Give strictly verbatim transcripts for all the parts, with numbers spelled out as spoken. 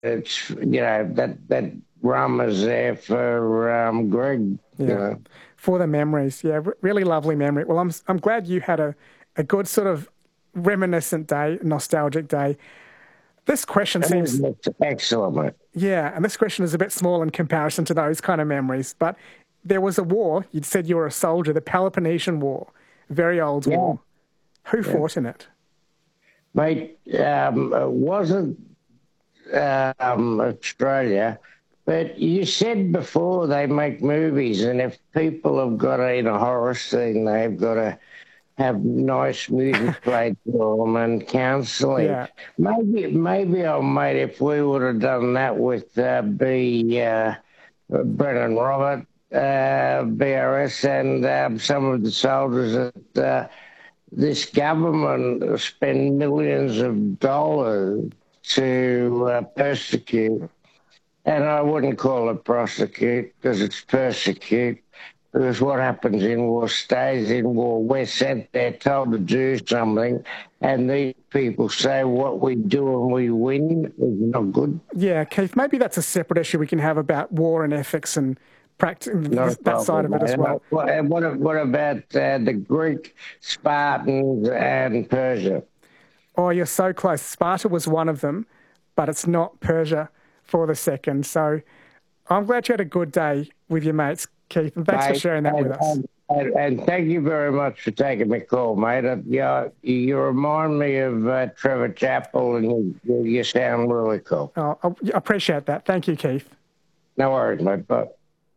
it's, you know, that, that rum is there for um, Greg, Yeah. you know. For the memories. Yeah, r- really lovely memory. Well, I'm I'm glad you had a, a good sort of reminiscent day, nostalgic day. This question seems, It's excellent, mate. yeah, and this question is a bit small in comparison to those kind of memories, but there was a war. You'd said you were a soldier, the Peloponnesian War, very old Yeah, war. Who yeah. fought in it? Mate, um, it wasn't um, Australia, but you said before they make movies, and if people have got to, in a horror scene, they've got to have nice music played for them and counselling. Yeah. Maybe, maybe, oh, mate, if we would have done that with uh, B, uh, Brennan Robert, uh, B R S, and um, some of the soldiers that uh, this government spend millions of dollars to uh, persecute, and I wouldn't call it prosecute because it's persecute. Because what happens in war stays in war. We're sent there, told to do something, and these people say what we do and we win is not good. Yeah, Keith, maybe that's a separate issue we can have about war and ethics and practice, Not a that side problem, of it as mate. well. What, what, what about uh, the Greek, Spartans, and Persia? Oh, you're so close. Sparta was one of them, but it's not Persia for the second. So I'm glad you had a good day with your mates, Keith, and thanks for Mate, sharing that and, with us. and, and, and thank you very much for taking my call, mate. Uh, yeah, you remind me of uh, Trevor Chappell, and you, you sound really cool. Oh, I appreciate that. Thank you, Keith. No worries, mate. But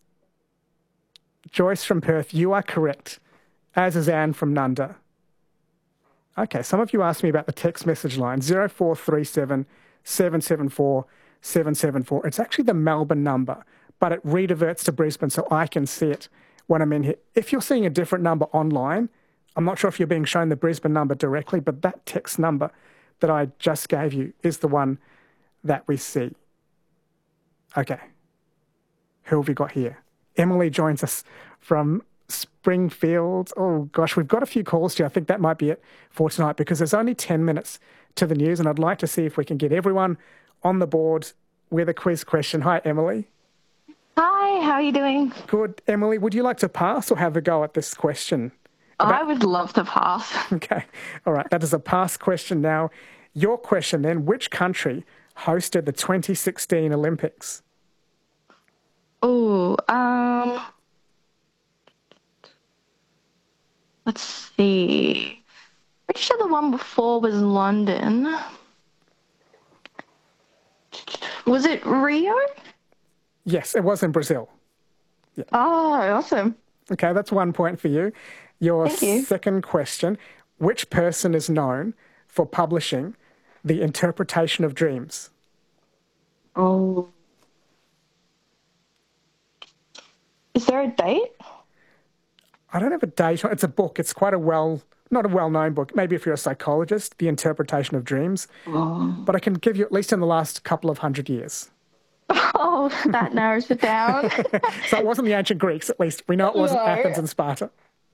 Joyce from Perth, you are correct, as is Anne from Nunda. Okay, some of you asked me about the text message line, zero four three seven, seven seven four, seven seven four. It's actually the Melbourne number, but it rediverts to Brisbane so I can see it when I'm in here. If you're seeing a different number online, I'm not sure if you're being shown the Brisbane number directly, but that text number that I just gave you is the one that we see. Okay. Who have we got here? Emily joins us from Springfield. Oh, gosh, we've got a few calls to you. I think that might be it for tonight because there's only ten minutes to the news, and I'd like to see if we can get everyone on the board with a quiz question. Hi, Emily. Hi, how are you doing? Good. Emily, would you like to pass or have a go at this question? About... I would love to pass. Okay. All right. That is a pass question now. Your question then, which country hosted the twenty sixteen Olympics? Oh, um, let's see. Pretty sure the one before was London. Was it Rio? Yes, it was in Brazil. Yeah. Oh, awesome. Okay, that's one point for you. Your Thank you. Second question, which person is known for publishing The Interpretation of Dreams? Oh. Is there a date? I don't have a date. It's a book. It's quite a well, not a well-known book. Maybe if you're a psychologist, The Interpretation of Dreams. Oh. But I can give you at least in the last couple of hundred years. Oh, that narrows it down. So it wasn't the ancient Greeks, at least. We know it wasn't No. Athens and Sparta.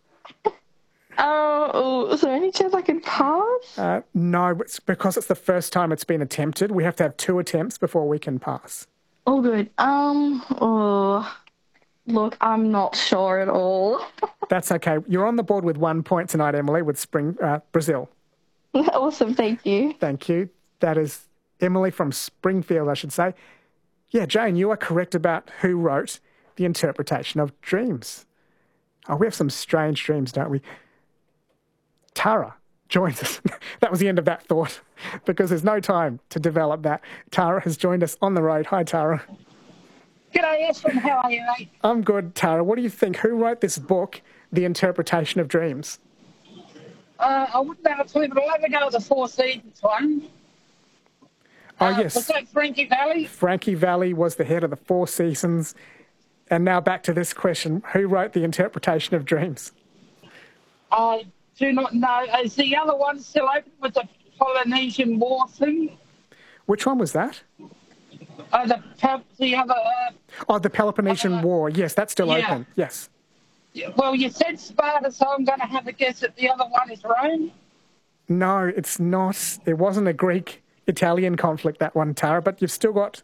Oh, oh, is there any chance I can pass? Uh, no, it's because it's the first time it's been attempted. We have to have two attempts before we can pass. Oh, good. Um, oh... Look, I'm not sure at all. That's okay. You're on the board with one point tonight, Emily, with Spring uh, Brazil. Awesome, thank you. Thank you. That is Emily from Springfield, I should say. Yeah, Jane, you are correct about who wrote The Interpretation of Dreams. Oh, we have some strange dreams, don't we? Tara joins us. That was the end of that thought because there's no time to develop that. Tara has joined us on the road. Hi, Tara. G'day, Ashton. How are you, mate? I'm good, Tara. What do you think? Who wrote this book, The Interpretation of Dreams? Uh, I wouldn't have a clue, but I'll have a go at the Four Seasons one. Oh, uh, yes. Was that Frankie Valli? Frankie Valli was the head of the Four Seasons. And now back to this question. Who wrote The Interpretation of Dreams? I do not know. Is the other one still open with the Polynesian War thing? Which one was that? Uh, the, the other... Uh, oh, the Peloponnesian uh, War. Yes, that's still yeah. open. Yes. Well, you said Sparta, so I'm going to have a guess that the other one is Rome? No, it's not. It wasn't a Greek-Italian conflict, that one, Tara, but you've still got